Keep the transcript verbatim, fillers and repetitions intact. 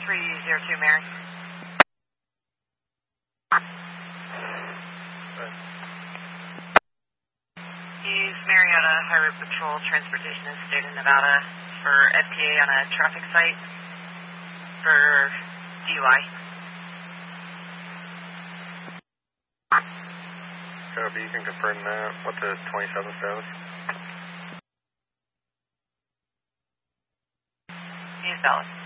three zero two, Mary. He's Marietta Highway Patrol Transportation in the state of Nevada for F T A on a traffic site for D U I. Copy, you can confirm that. What's the twenty-seven status? He's valid.